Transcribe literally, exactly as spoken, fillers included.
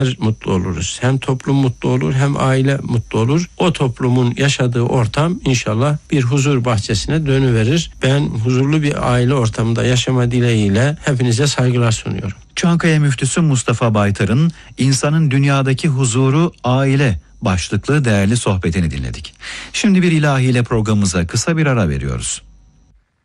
mutlu oluruz. Hem toplum mutlu olur, hem aile mutlu olur. O toplumun yaşadığı ortam inşallah bir huzur bahçesine dönüverir. Ben huzurlu bir aile ortamında yaşama dileğiyle hepinize saygılar sunuyorum. Çankaya Müftüsü Mustafa Baytar'ın İnsanın Dünyadaki Huzuru Aile başlıklı değerli sohbetini dinledik. Şimdi bir ilahiyle programımıza kısa bir ara veriyoruz.